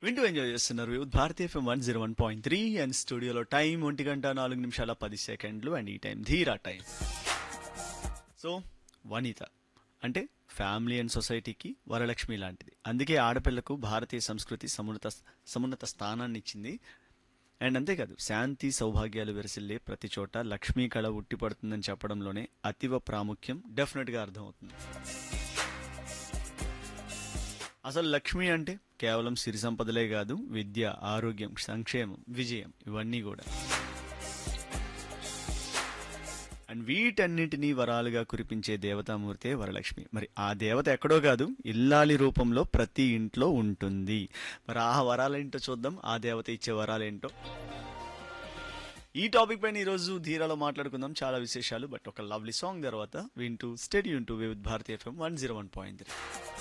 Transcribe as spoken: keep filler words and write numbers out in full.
వింటూ ఎంజాయ్ చేస్తున్నారు with Bharati FM one zero one point three and స్టూడియోలో టైం ఒంటి గంట నాలుగు నిమిషాల పది సెకండ్లు అండ్ ఈ టైం ధీరా టైం. సో వనిత అంటే ఫ్యామిలీ అండ్ సొసైటీకి వరలక్ష్మి లాంటిది. అందుకే ఆడపిల్లకు భారతీయ సంస్కృతి సమున్నత సమున్నత స్థానాన్ని ఇచ్చింది. అండ్ అంతేకాదు, శాంతి సౌభాగ్యాలు విరసిల్లే ప్రతి చోట లక్ష్మీ కళ ఉట్టిపడుతుందని చెప్పడంలోనే అతివ ప్రాముఖ్యం డెఫినెట్గా అర్థమవుతుంది. అసలు లక్ష్మి అంటే కేవలం సిరి సంపదలే కాదు, విద్య, ఆరోగ్యం, సంక్షేమం, విజయం ఇవన్నీ కూడా. అండ్ వీటన్నిటినీ వరాలుగా కురిపించే దేవతామూర్తే వరలక్ష్మి. మరి ఆ దేవత ఎక్కడో కాదు, ఇల్లాలి రూపంలో ప్రతి ఇంట్లో ఉంటుంది. మరి ఆ వరాలేంటో చూద్దాం, ఆ దేవత ఇచ్చే వరాలేంటో. ఈ టాపిక్ పైన ఈరోజు ధీరాలో మాట్లాడుకుందాం, చాలా విశేషాలు. బట్ ఒక లవ్లీ సాంగ్ తర్వాత వింటూ stadium to with Bharati FM one zero one point three.